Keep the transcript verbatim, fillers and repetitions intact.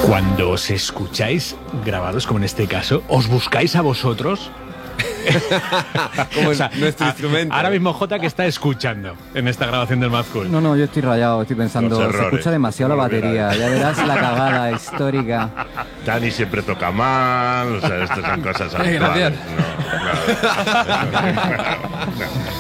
Cuando os escucháis grabados, como en este caso, ¿os buscáis a vosotros? Como O sea, nuestro a- instrumento. Ahora mismo Jota que está escuchando en esta grabación del Mad Cool. No, no, yo estoy rayado, estoy pensando, Los se errores. escucha demasiado la No, batería, mira. ya verás la cagada histórica. Dani siempre toca mal, o sea, estas son cosas Eh, habituales. gracias. No, claro. No.